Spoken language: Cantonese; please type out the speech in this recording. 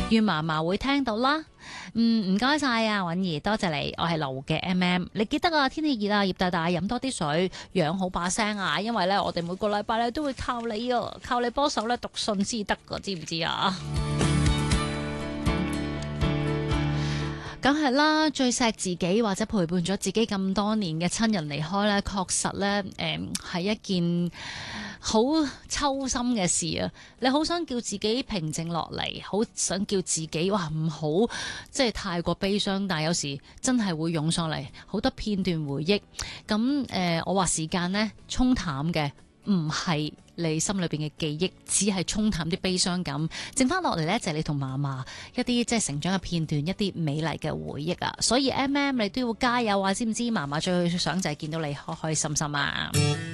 願嫲嫲會聽到啦。唔該晒啊，允兒，多謝你。我係流嘅 MM， 你記得啊，天氣熱啊，葉大大飲多啲水，養好把聲啊。因為咧，我哋每個禮拜咧都會靠你啊，靠你幫手咧讀信先得噶，知唔知啊？梗係啦，最錫自己或者陪伴咗自己咁多年嘅親人離開咧，確實咧，係一件好揪心嘅事啊！你好想叫自己平靜落嚟，好想叫自己哇唔好即係太過悲傷，但係有時真係會湧上嚟好多片段回憶。咁我話時間呢，沖淡嘅唔係你心裏邊嘅記憶，只係沖淡啲悲傷感，剩翻落嚟呢，就係你同嫲嫲一啲即係成長嘅片段，一啲美麗嘅回憶啊！所以 MM 你都要加油啊！知唔知嫲嫲最想就係見到你開開心心啊！